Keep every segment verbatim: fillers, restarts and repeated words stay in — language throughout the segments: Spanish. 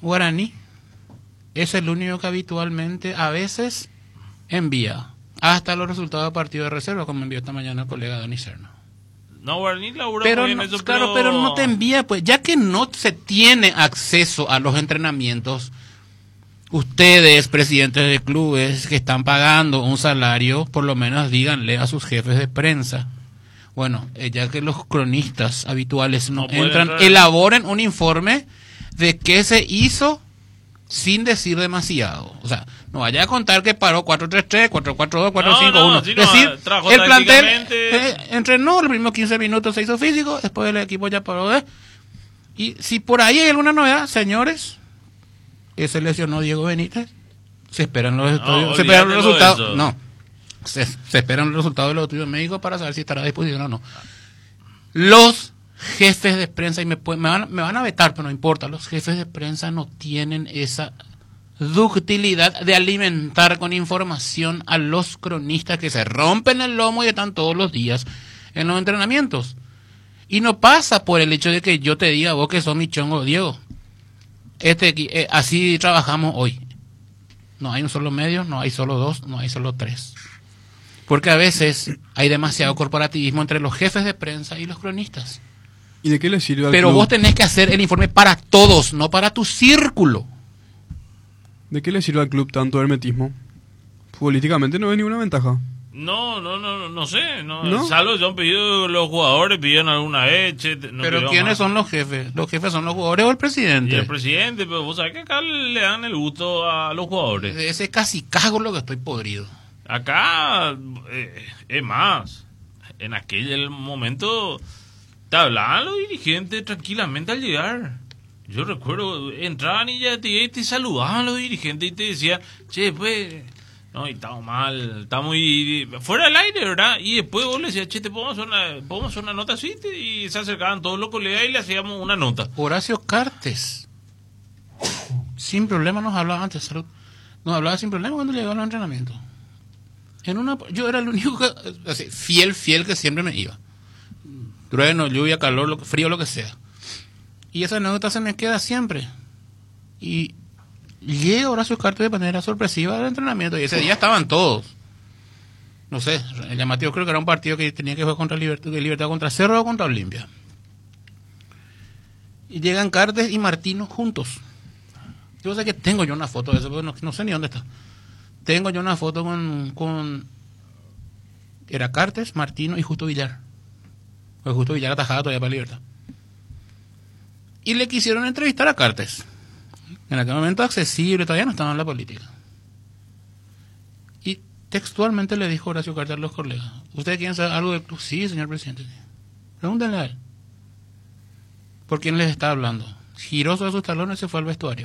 Guaraní es el único que habitualmente a veces envía hasta los resultados de partido de reserva, como envió esta mañana el colega Dani Serna. No, Guaraní labura Pero muy bien no, eso, claro, pero... pero no te envía, pues, ya que no se tiene acceso a los entrenamientos, ustedes, presidentes de clubes que están pagando un salario, por lo menos díganle a sus jefes de prensa. Bueno, eh, ya que los cronistas habituales no, no entran, entrar. Elaboren un informe de qué se hizo sin decir demasiado. O sea, no vaya a contar que paró cuatro tres tres, cuatro cuatro dos, cuatro cinco uno. No, no, es decir, no, el plantel eh, entrenó, los primeros quince minutos se hizo físico, después el equipo ya paró de... Y si por ahí hay alguna novedad, señores, que se lesionó Diego Benítez, se esperan los estudios, no, se esperan los resultados. No, se, se esperan los resultados de los estudios médicos para saber si estará a disposición o no. Los jefes de prensa, y me, me, van, me van a vetar, pero no importa, los jefes de prensa no tienen esa ductilidad de alimentar con información a los cronistas que se rompen el lomo y están todos los días en los entrenamientos. Y no pasa por el hecho de que yo te diga vos que sos mi chongo, Diego. Este, eh, así trabajamos hoy. No hay un solo medio, no hay solo dos, no hay solo tres. Porque a veces hay demasiado corporativismo entre los jefes de prensa y los cronistas. ¿Y de qué le sirve al Pero club? vos tenés que hacer el informe para todos, no para tu círculo. ¿De qué le sirve al club tanto hermetismo? Políticamente no hay ninguna ventaja. No, no, no, no sé. No, ¿No? Salvo yo han pedido los jugadores, pidieron alguna eche. No. Pero ¿quiénes más. Son los jefes? ¿Los jefes son los jugadores o el presidente? Y el presidente, pero vos sabés que acá le dan el gusto a los jugadores. De ese casi cago lo que estoy podrido. Acá, eh, es más, en aquel momento te hablaban los dirigentes tranquilamente al llegar. Yo recuerdo, entraban y ya te, te saludaban los dirigentes y te decían, che, pues, no, y estamos mal, estamos y, fuera del aire, ¿verdad? Y después vos le decías, che, te podemos hacer una, podemos hacer una nota así, y se acercaban todos los colegas y le hacíamos una nota. Horacio Cartes, sin problema nos hablaba antes, salud, nos hablaba sin problema cuando llegaba a los entrenamientos. En una, yo era el único que, así, fiel, fiel que siempre me iba. Trueno, lluvia, calor, lo, frío, lo que sea. Y esa anécdota se me queda siempre. Y llega Horacio Cartes de manera sorpresiva al entrenamiento. Y ese día estaban todos. No sé, el llamativo creo que era un partido que tenía que jugar contra Libertad, Libertad contra Cerro o contra Olimpia. Y llegan Cartes y Martino juntos. Yo sé que tengo yo una foto de eso, pero no, no sé ni dónde está. Tengo yo una foto con, con era Cartes, Martino y Justo Villar. Pues Justo Villar atajaba todavía para Libertad. Y le quisieron entrevistar a Cartes. En aquel momento accesible, todavía no estaba en la política. Y textualmente le dijo Horacio Cartes a los colegas, ¿ustedes quieren saber algo del club? Sí, señor presidente. Pregúntenle a él. ¿Por quién les está hablando? Giró sobre sus talones y se fue al vestuario.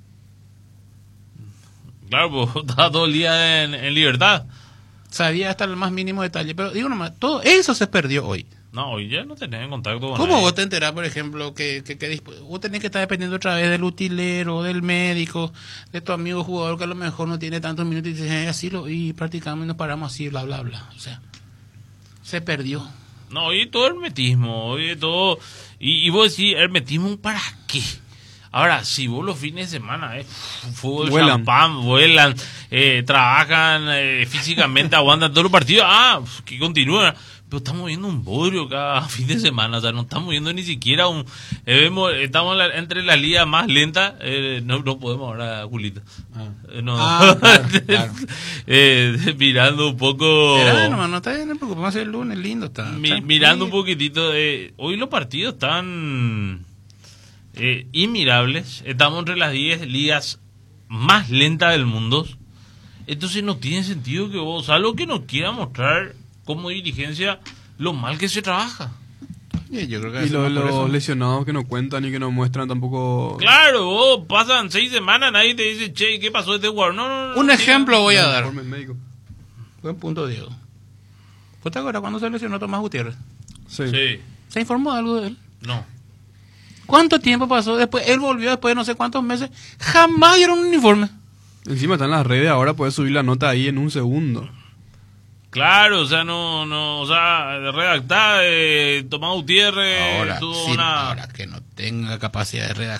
Claro, pues estaba todo el día en, en Libertad. Sabía hasta el más mínimo detalle. Pero digo nomás, todo eso se perdió hoy. No, hoy ya no tenés en contacto con ¿Cómo nadie. vos te enterás, por ejemplo, que, que, que vos tenés que estar dependiendo otra vez del utilero, del médico, de tu amigo jugador que a lo mejor no tiene tantos minutos y te dicen, así lo, y practicamos y nos paramos así, bla, bla, bla. O sea, se perdió. No, hoy todo hermetismo, hoy todo... Y, y vos decís, ¿hermetismo para qué? Ahora, si vos los fines de semana, eh, fútbol, vuelan. champán, vuelan, eh, trabajan eh, físicamente, aguantan todos los partidos, ah, que continúan. Pero estamos viendo un bodrio cada fin de semana, o sea, no estamos viendo ni siquiera un... Eh, vemos, estamos la, entre las ligas más lentas, eh, no, no podemos ahora, Julita. Ah. Eh, no, Ah, claro, claro. eh, mirando un poco... Pero no, no está bien, no preocupes, va a ser el lunes, lindo está. Mi, mirando un poquitito, eh, hoy los partidos están eh, inmirables, estamos entre las diez ligas más lentas del mundo, entonces no tiene sentido que vos, algo que nos quiera mostrar como dirigencia lo mal que se trabaja. Sí, yo creo que Y lo, por eso. los lesionados que no cuentan y que no muestran tampoco... Claro, vos pasan seis semanas, nadie te dice, che, ¿qué pasó este jugador? No, no, no, Un no, ejemplo voy a no, dar. informe médico. Buen punto, Diego. ¿Vos te acuerdas cuando se lesionó Tomás Gutiérrez? Sí. Sí, ¿Se informó algo de él? no. ¿Cuánto tiempo pasó después? Él volvió después de no sé cuántos meses. Jamás dieron un informe. Encima están las redes, ahora puedes subir la nota ahí en un segundo. Claro, o sea, no, no, o sea, redactar, eh, Tomás Gutiérrez Ahora, tuvo sí, una... ahora que no tenga capacidad de